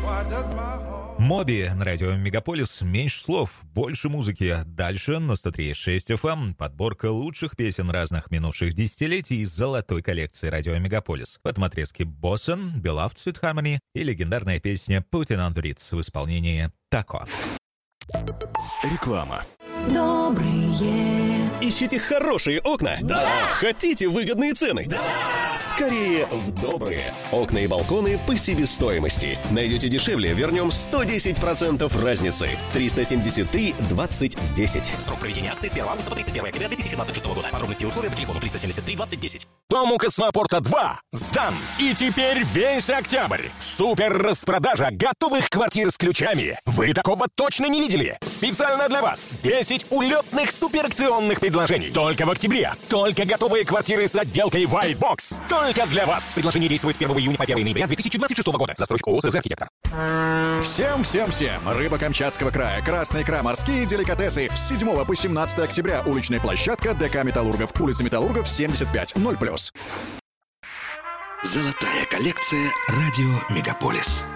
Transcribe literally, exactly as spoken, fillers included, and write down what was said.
Моби на радио Мегаполис. Меньше слов, больше музыки. Дальше на сто три и шесть эф эм подборка лучших песен разных минувших десятилетий из золотой коллекции радио Мегаполис. В этом отрезке Bossen, Beloved Sweet Harmony и легендарная песня Putting on the Ritz в исполнении Тако. Реклама. Добрые. Ищите хорошие окна? Да! Хотите выгодные цены? Да! Скорее в добрые. Окна и балконы по себестоимости. Найдете дешевле, вернем сто десять процентов разницы. триста семьдесят три двадцать десять. Срок проведения акции с первого августа по тридцать первое октября две тысячи двадцать шестого года. Подробности и условия по телефону триста семьдесят три двадцать десять. Дом у Космопорта два сдан. И теперь весь октябрь. Супер распродажа готовых квартир с ключами. Вы такого точно не видели. Специально для вас десять улетных суперакционных предложений. Только в октябре. Только готовые квартиры с отделкой White Box. Только для вас. Предложение действует с первого июня по первого ноября две тысячи двадцать шестого года. Застройщик ООО «СЗ-Архитектор». Всем-всем-всем! Рыба Камчатского края, красная икра, морские деликатесы. С седьмого по семнадцатое октября уличная площадка ДК «Металлургов». Улица Металлургов, семьдесят пять, ноль плюс. Золотая коллекция радио Мегаполис.